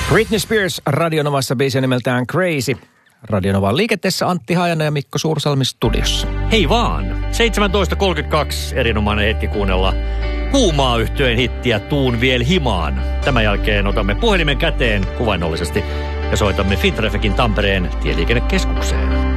Britney Spears Radionovassa biisi nimeltään Crazy. Radionovan liikenteessä Antti Hajanen ja Mikko Suursalmi studiossa. Hei vaan! 17.32 erinomainen hetki kuunnella Huumaa-yhtyeen hittiä Tuun viel himaan. Tämän jälkeen otamme puhelimen käteen kuvainnollisesti ja soitamme Fintrafficin Tampereen tieliikennekeskukseen.